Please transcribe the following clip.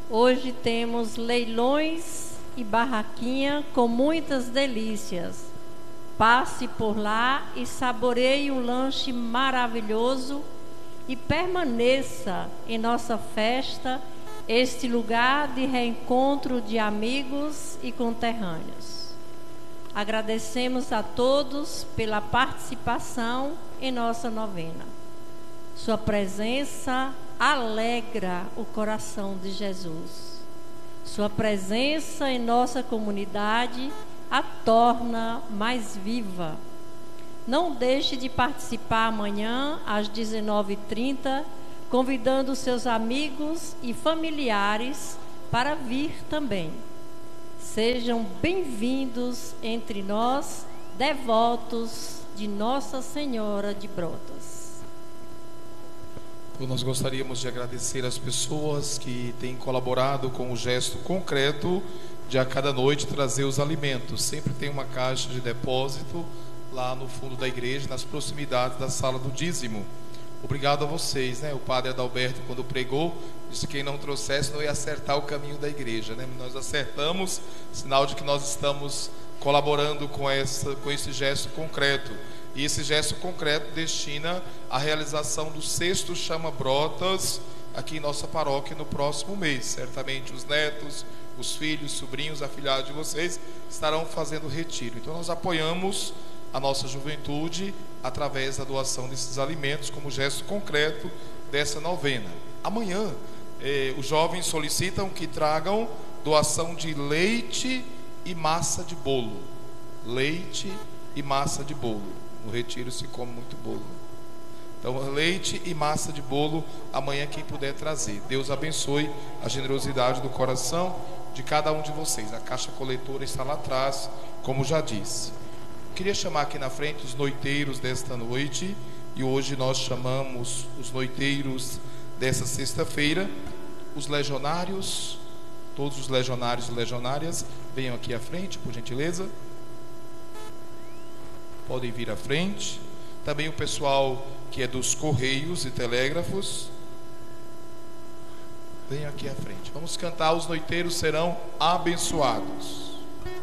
Hoje temos leilões e barraquinha com muitas delícias. Passe por lá e saboreie um lanche maravilhoso e permaneça em nossa festa, este lugar de reencontro de amigos e conterrâneos. Agradecemos a todos pela participação em nossa novena. Sua presença alegra o coração de Jesus. Sua presença em nossa comunidade a torna mais viva. Não deixe de participar amanhã às 19h30, convidando seus amigos e familiares para vir também. Sejam bem-vindos entre nós, devotos de Nossa Senhora de Brotas. Nós gostaríamos de agradecer as pessoas que têm colaborado com o gesto concreto de a cada noite trazer os alimentos. Sempre tem uma caixa de depósito lá no fundo da igreja, nas proximidades da sala do dízimo. Obrigado a vocês, né? O padre Adalberto, quando pregou, disse que quem não trouxesse não ia acertar o caminho da igreja, né? Nós acertamos, sinal de que nós estamos colaborando com esse gesto concreto. E esse gesto concreto destina a realização do 6º Chama Brotas aqui em nossa paróquia no próximo mês. Certamente os netos, os filhos, sobrinhos, afilhados de vocês estarão fazendo retiro. Então nós apoiamos a nossa juventude através da doação desses alimentos como gesto concreto dessa novena. Amanhã os jovens solicitam que tragam doação de leite e massa de bolo. Leite e massa de bolo. No retiro se come muito bolo. Então, leite e massa de bolo, amanhã quem puder trazer. Deus abençoe a generosidade do coração de cada um de vocês. A caixa coletora está lá atrás, como já disse. Queria chamar aqui na frente os noiteiros desta noite. E hoje nós chamamos os noiteiros dessa sexta-feira, os legionários. Todos os legionários e legionárias, venham aqui à frente, por gentileza. Podem vir à frente. Também o pessoal que é dos Correios e Telégrafos, venham aqui à frente. Vamos cantar: Os Noiteiros Serão Abençoados.